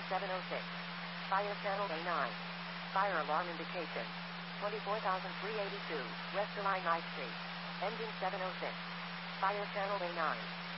706. Fire channel A9. Fire alarm indication. 24,382, West Align Street. Engine 706. Fire channel A9.